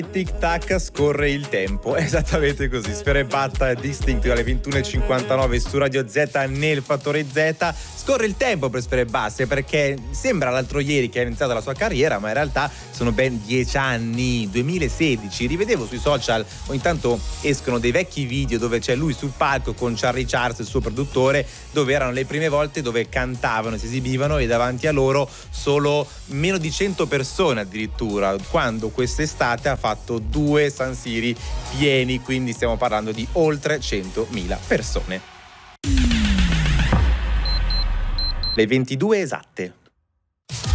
Tic tac, scorre il tempo, esattamente così. Sfera Ebbasta Distinct alle 21:59 su Radio Z nel Fattore Z. Scorre il tempo per Sfera Ebbasta perché sembra l'altro ieri che ha iniziato la sua carriera, ma in realtà sono ben 10 anni. 2016, rivedevo sui social, ogni tanto escono dei vecchi video dove c'è lui sul palco con Charlie Charles, il suo produttore, dove erano le prime volte dove cantavano, si esibivano e davanti a loro solo meno di 100 persone addirittura, quando quest'estate ha fatto 2 San Siri pieni, quindi stiamo parlando di oltre 100.000 persone. Le 22 esatte.